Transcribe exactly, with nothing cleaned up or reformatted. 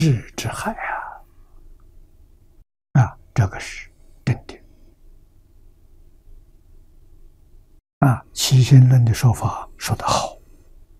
日之海啊！啊，这个是真的啊！起心论的说法说得好。